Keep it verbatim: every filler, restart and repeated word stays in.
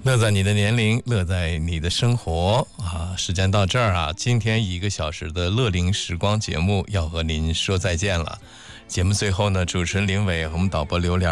乐在你的年龄，乐在你的生活啊！时间到这儿啊，今天一个小时的乐龄时光节目要和您说再见了。节目最后呢，主持人林伟和我们导播刘良